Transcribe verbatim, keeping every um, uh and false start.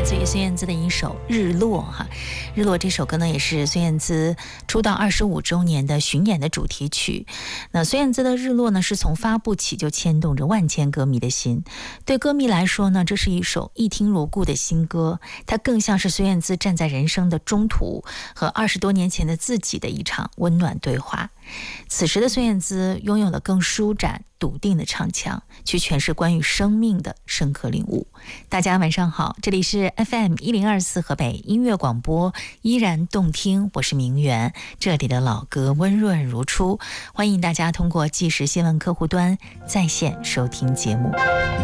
自于孙燕姿的一首《日落》哈，《日落》这首歌呢，也是孙燕姿出道二十五周年的巡演的主题曲。那孙燕姿的《日落》呢，是从发布起就牵动着万千歌迷的心。对歌迷来说呢，这是一首一听如故的新歌，它更像是孙燕姿站在人生的中途，和二十多年前的自己的一场温暖对话。此时的孙燕姿拥有了更舒展笃定的唱腔，去诠释关于生命的深刻领悟。大家晚上好，这里是 F M 一零二四河北音乐广播，依然动听，我是明媛，这里的老歌温润如初，欢迎大家通过即时新闻客户端在线收听节目。